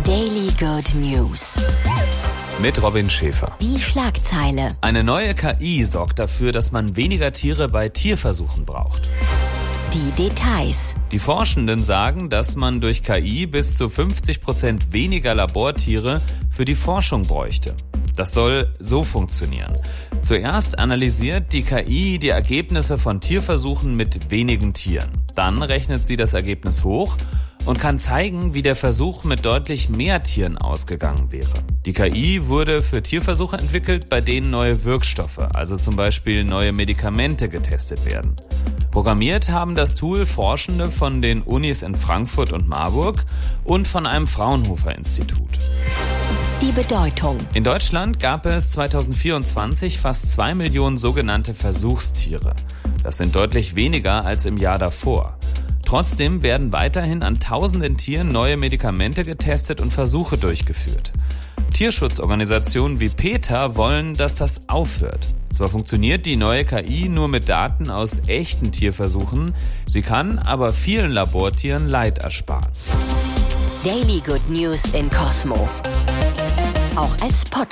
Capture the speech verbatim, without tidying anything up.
Daily Good News. Mit Robin Schäfer. Die Schlagzeile. Eine neue K I sorgt dafür, dass man weniger Tiere bei Tierversuchen braucht. Die Details. Die Forschenden sagen, dass man durch K I bis zu fünfzig Prozent weniger Labortiere für die Forschung bräuchte. Das soll so funktionieren. Zuerst analysiert die K I die Ergebnisse von Tierversuchen mit wenigen Tieren. Dann rechnet sie das Ergebnis hoch und kann zeigen, wie der Versuch mit deutlich mehr Tieren ausgegangen wäre. Die K I wurde für Tierversuche entwickelt, bei denen neue Wirkstoffe, also zum Beispiel neue Medikamente, getestet werden. Programmiert haben das Tool Forschende von den Unis in Frankfurt und Marburg und von einem Fraunhofer-Institut. Die Bedeutung. In Deutschland gab es zweitausendvierundzwanzig fast zwei Millionen sogenannte Versuchstiere. Das sind deutlich weniger als im Jahr davor. Trotzdem werden weiterhin an tausenden Tieren neue Medikamente getestet und Versuche durchgeführt. Tierschutzorganisationen wie PETA wollen, dass das aufhört. Zwar funktioniert die neue K I nur mit Daten aus echten Tierversuchen, sie kann aber vielen Labortieren Leid ersparen. Daily Good News in Cosmo. Auch als Podcast.